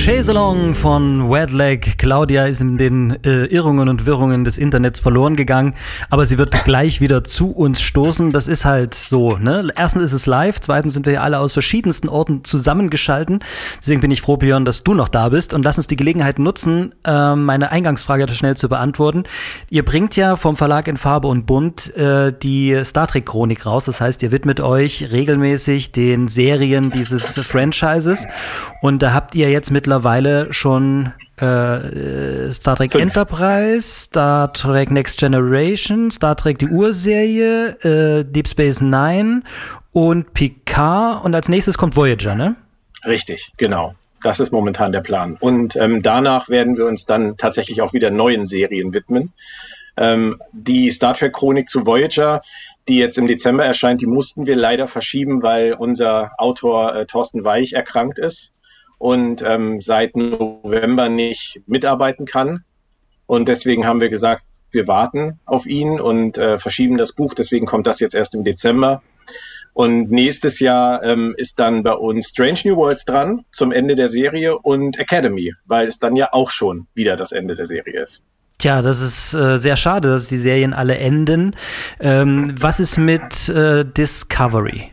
Chaise Along von Wetlag. Claudia ist in den Irrungen und Wirrungen des Internets verloren gegangen, aber sie wird gleich wieder zu uns stoßen. Das ist halt so, ne? Erstens ist es live, zweitens sind wir ja alle aus verschiedensten Orten zusammengeschalten. Deswegen bin ich froh, Björn, dass du noch da bist, und lass uns die Gelegenheit nutzen, meine Eingangsfrage schnell zu beantworten. Ihr bringt ja vom Verlag In Farbe und Bunt die Star Trek Chronik raus. Das heißt, ihr widmet euch regelmäßig den Serien dieses Franchises, und da habt ihr jetzt mittlerweile schon Star Trek 5. Enterprise, Star Trek Next Generation, Star Trek die Urserie, Deep Space Nine und Picard, und als nächstes kommt Voyager, ne? Richtig, genau. Das ist momentan der Plan. Und danach werden wir uns dann tatsächlich auch wieder neuen Serien widmen. Die Star Trek Chronik zu Voyager, die jetzt im Dezember erscheint, die mussten wir leider verschieben, weil unser Autor Thorsten Weich erkrankt ist und seit November nicht mitarbeiten kann. Und deswegen haben wir gesagt, wir warten auf ihn und verschieben das Buch. Deswegen kommt das jetzt erst im Dezember. Und nächstes Jahr ist dann bei uns Strange New Worlds dran zum Ende der Serie und Academy, weil es dann ja auch schon wieder das Ende der Serie ist. Tja, das ist sehr schade, dass die Serien alle enden. Was ist mit Discovery?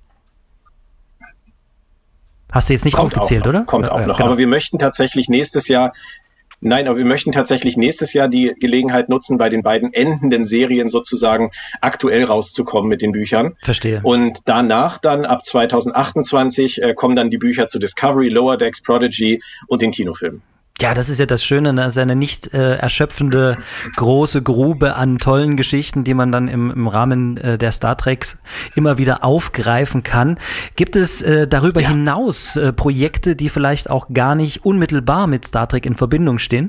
Hast du jetzt nicht aufgezählt, oder? Kommt auch noch. Genau. Aber wir möchten tatsächlich nächstes Jahr die Gelegenheit nutzen, bei den beiden endenden Serien sozusagen aktuell rauszukommen mit den Büchern. Verstehe. Und danach dann ab 2028 kommen dann die Bücher zu Discovery, Lower Decks, Prodigy und den Kinofilmen. Ja, das ist ja das Schöne, ne? Das ist eine nicht erschöpfende große Grube an tollen Geschichten, die man dann im Rahmen der Star Treks immer wieder aufgreifen kann. Gibt es darüber hinaus Projekte, die vielleicht auch gar nicht unmittelbar mit Star Trek in Verbindung stehen?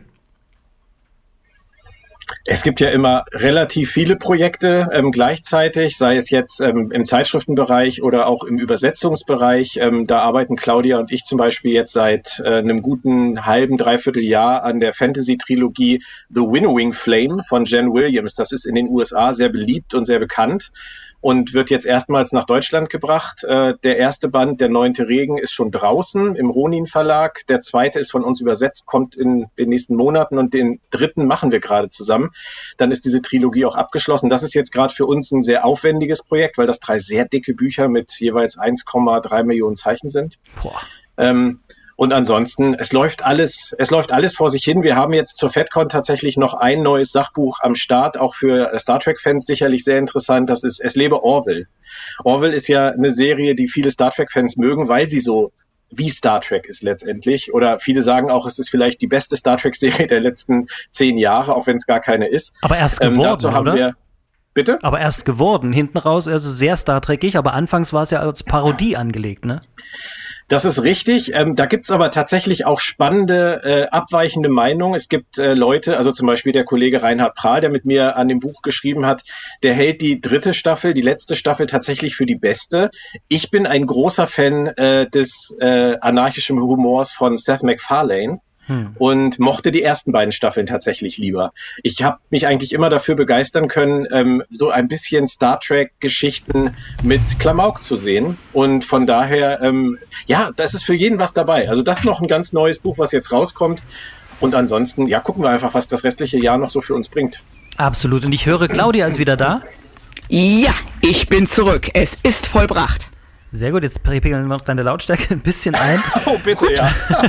Es gibt ja immer relativ viele Projekte gleichzeitig, sei es jetzt im Zeitschriftenbereich oder auch im Übersetzungsbereich. Da arbeiten Claudia und ich zum Beispiel jetzt seit einem guten halben, dreiviertel Jahr an der Fantasy-Trilogie The Winnowing Flame von Jen Williams. Das ist in den USA sehr beliebt und sehr bekannt und wird jetzt erstmals nach Deutschland gebracht. Der erste Band, der 9. Regen, ist schon draußen im Ronin Verlag. Der zweite ist von uns übersetzt, kommt in den nächsten Monaten, und den dritten machen wir gerade zusammen. Dann ist diese Trilogie auch abgeschlossen. Das ist jetzt gerade für uns ein sehr aufwendiges Projekt, weil das 3 sehr dicke Bücher mit jeweils 1,3 Millionen Zeichen sind. Und ansonsten, es läuft alles vor sich hin. Wir haben jetzt zur FedCon tatsächlich noch ein neues Sachbuch am Start, auch für Star Trek-Fans sicherlich sehr interessant. Das ist Es lebe Orville. Orville ist ja eine Serie, die viele Star Trek-Fans mögen, weil sie so wie Star Trek ist letztendlich. Oder viele sagen auch, es ist vielleicht die beste Star Trek-Serie der letzten 10 Jahre, auch wenn es gar keine ist. Aber erst geworden, dazu haben oder? Wir Bitte? Aber erst geworden. Hinten raus, also sehr Star Trekig, aber anfangs war es ja als Parodie angelegt, ne? Das ist richtig. Da gibt's aber tatsächlich auch spannende, abweichende Meinungen. Es gibt Leute, also zum Beispiel der Kollege Reinhard Prahl, der mit mir an dem Buch geschrieben hat, der hält die 3. Staffel, die letzte Staffel tatsächlich für die beste. Ich bin ein großer Fan des anarchischen Humors von Seth MacFarlane. Und mochte die ersten beiden Staffeln tatsächlich lieber. Ich habe mich eigentlich immer dafür begeistern können, so ein bisschen Star Trek-Geschichten mit Klamauk zu sehen. Und von daher, das ist für jeden was dabei. Also das ist noch ein ganz neues Buch, was jetzt rauskommt. Und ansonsten, gucken wir einfach, was das restliche Jahr noch so für uns bringt. Absolut. Und ich höre, Claudia ist wieder da. Ja, ich bin zurück. Es ist vollbracht. Sehr gut, jetzt pegeln wir noch deine Lautstärke ein bisschen ein. Oh, bitte, Ups.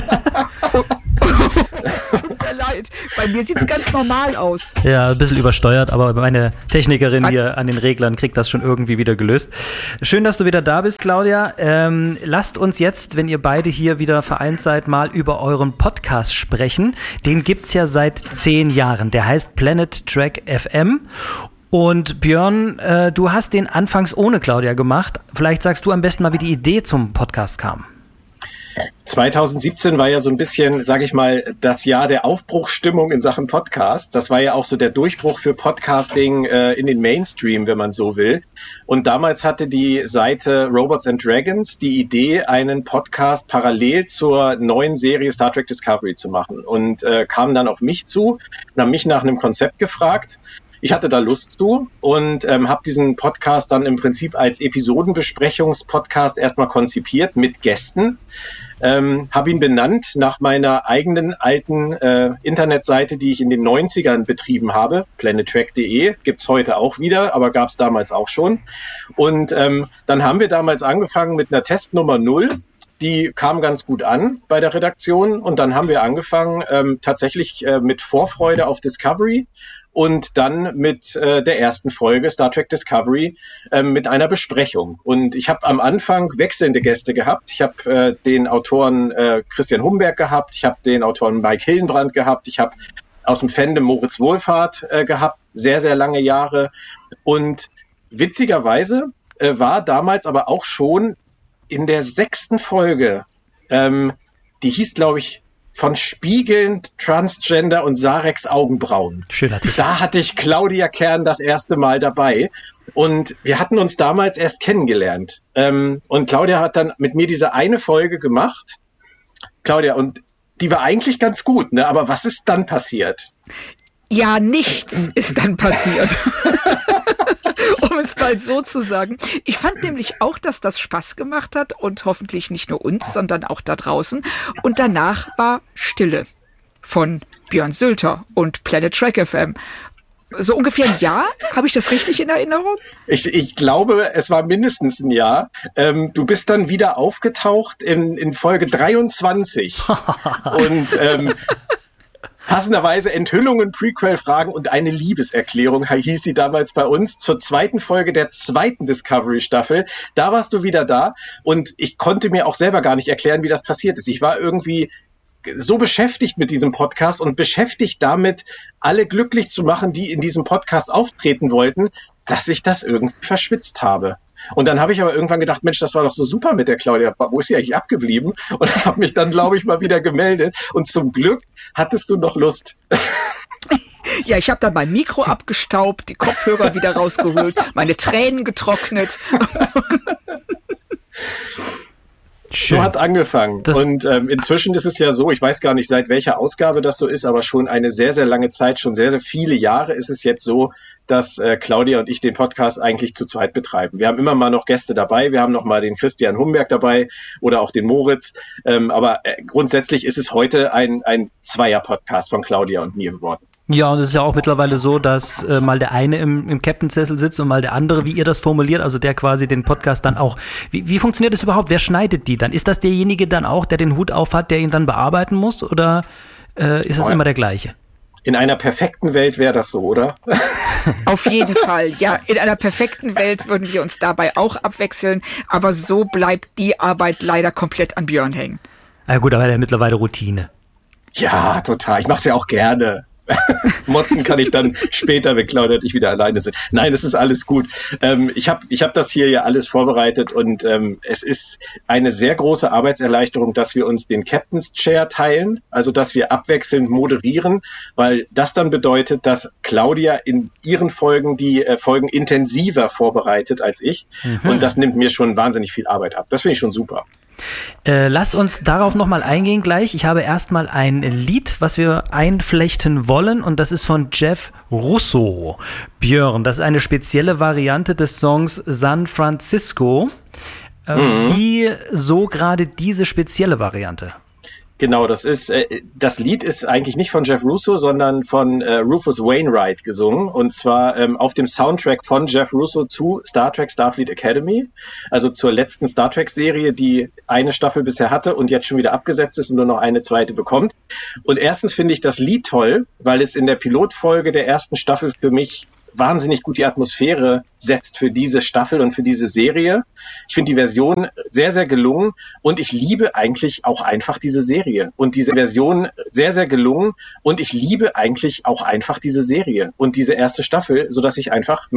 Tut mir leid, bei mir sieht es ganz normal aus. Ja, ein bisschen übersteuert, aber meine Technikerin hier an den Reglern kriegt das schon irgendwie wieder gelöst. Schön, dass du wieder da bist, Claudia. Lasst uns jetzt, wenn ihr beide hier wieder vereint seid, mal über euren Podcast sprechen. Den gibt's ja seit 10 Jahren. Der heißt Planet Trek FM. Und Björn, du hast den anfangs ohne Claudia gemacht. Vielleicht sagst du am besten mal, wie die Idee zum Podcast kam. 2017 war ja so ein bisschen, sage ich mal, das Jahr der Aufbruchsstimmung in Sachen Podcast. Das war ja auch so der Durchbruch für Podcasting in den Mainstream, wenn man so will. Und damals hatte die Seite Robots and Dragons die Idee, einen Podcast parallel zur neuen Serie Star Trek Discovery zu machen. Und kam dann auf mich zu und haben mich nach einem Konzept gefragt. ich hatte da Lust zu und habe diesen Podcast dann im Prinzip als Episodenbesprechungspodcast erstmal konzipiert mit Gästen. Habe ihn benannt nach meiner eigenen alten Internetseite, die ich in den 90ern betrieben habe. planettrek.de gibt's heute auch wieder, aber gab's damals auch schon. Und dann haben wir damals angefangen mit einer Testnummer 0. Die kam ganz gut an bei der Redaktion. Und dann haben wir angefangen tatsächlich mit Vorfreude auf Discovery. Und dann mit der ersten Folge Star Trek Discovery mit einer Besprechung. Und ich habe am Anfang wechselnde Gäste gehabt. Ich habe den Autoren Christian Humberg gehabt, ich habe den Autoren Mike Hillenbrand gehabt, ich habe aus dem Fandom Moritz Wohlfahrt gehabt, sehr, sehr lange Jahre. Und witzigerweise war damals aber auch schon in der 6. Folge, die hieß, glaube ich, von Spiegelnd, Transgender und Sarex Augenbrauen. Schöner Titel. Da hatte ich Claudia Kern das erste Mal dabei. Und wir hatten uns damals erst kennengelernt. Und Claudia hat dann mit mir diese eine Folge gemacht. Claudia, und die war eigentlich ganz gut, ne? Aber was ist dann passiert? Ja, nichts ist dann passiert. Um es mal so zu sagen. Ich fand nämlich auch, dass das Spaß gemacht hat und hoffentlich nicht nur uns, sondern auch da draußen. Und danach war Stille von Björn Sülter und Planet Trek FM. So ungefähr ein Jahr? Habe ich das richtig in Erinnerung? Ich glaube, es war mindestens ein Jahr. Du bist dann wieder aufgetaucht in Folge 23. Und passenderweise Enthüllungen, Prequel-Fragen und eine Liebeserklärung hieß sie damals bei uns zur 2. Folge der 2. Discovery-Staffel. Da warst du wieder da und ich konnte mir auch selber gar nicht erklären, wie das passiert ist. Ich war irgendwie so beschäftigt mit diesem Podcast und beschäftigt damit, alle glücklich zu machen, die in diesem Podcast auftreten wollten, dass ich das irgendwie verschwitzt habe. Und dann habe ich aber irgendwann gedacht, Mensch, das war doch so super mit der Claudia. Wo ist sie eigentlich abgeblieben? Und habe mich dann, glaube ich, mal wieder gemeldet. Und zum Glück hattest du noch Lust. Ja, ich habe dann mein Mikro abgestaubt, die Kopfhörer wieder rausgeholt, meine Tränen getrocknet. Schön. So hat's angefangen. Und inzwischen ist es ja so, ich weiß gar nicht, seit welcher Ausgabe das so ist, aber schon eine sehr, sehr lange Zeit, schon sehr, sehr viele Jahre ist es jetzt so, dass Claudia und ich den Podcast eigentlich zu zweit betreiben. Wir haben immer mal noch Gäste dabei, wir haben noch mal den Christian Humberg dabei oder auch den Moritz, aber grundsätzlich ist es heute ein Zweier-Podcast von Claudia und mir geworden. Ja, und es ist ja auch mittlerweile so, dass mal der eine im Captain-Sessel sitzt und mal der andere, wie ihr das formuliert, also der quasi den Podcast dann auch. Wie funktioniert das überhaupt? Wer schneidet die dann? Ist das derjenige dann auch, der den Hut auf hat, der ihn dann bearbeiten muss? Oder ist das immer der gleiche? In einer perfekten Welt wäre das so, oder? Auf jeden Fall. Ja, in einer perfekten Welt würden wir uns dabei auch abwechseln. Aber so bleibt die Arbeit leider komplett an Björn hängen. Na gut, aber er hat ja mittlerweile Routine. Ja, total. Ich mache es ja auch gerne. Motzen kann ich dann später, wenn Claudia und ich wieder alleine sind. Nein, es ist alles gut. Ich hab das hier ja alles vorbereitet und es ist eine sehr große Arbeitserleichterung, dass wir uns den Captain's Chair teilen, also dass wir abwechselnd moderieren, weil das dann bedeutet, dass Claudia in ihren Folgen die Folgen intensiver vorbereitet als ich und das nimmt mir schon wahnsinnig viel Arbeit ab. Das finde ich schon super. Lasst uns darauf nochmal eingehen gleich. Ich habe erstmal ein Lied, was wir einflechten wollen und das ist von Jeff Russo. Björn, das ist eine spezielle Variante des Songs San Francisco. Wieso gerade diese spezielle Variante? Genau, das Lied ist eigentlich nicht von Jeff Russo, sondern von Rufus Wainwright gesungen. Und zwar auf dem Soundtrack von Jeff Russo zu Star Trek Starfleet Academy, also zur letzten Star Trek-Serie, die eine Staffel bisher hatte und jetzt schon wieder abgesetzt ist und nur noch eine zweite bekommt. Und erstens finde ich das Lied toll, weil es in der Pilotfolge der ersten Staffel für mich wahnsinnig gut die Atmosphäre setzt für diese Staffel und für diese Serie. Ich finde die Version sehr, sehr gelungen und ich liebe eigentlich auch einfach diese Serie. Und diese Version sehr, sehr gelungen und ich liebe eigentlich auch einfach diese Serie und diese erste Staffel, sodass ich einfach